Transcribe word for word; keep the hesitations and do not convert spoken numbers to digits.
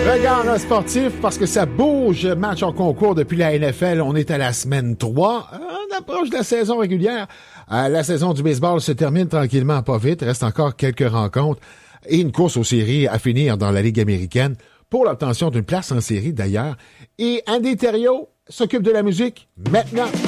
Regard sportif, parce que ça bouge, match en concours depuis la N F L. On est à la semaine trois. On approche de la saison régulière. Euh, la saison du baseball se termine tranquillement, pas vite. Reste encore quelques rencontres et une course aux séries à finir dans la Ligue américaine pour l'obtention d'une place en série d'ailleurs. Et Andy Thériault s'occupe de la musique maintenant.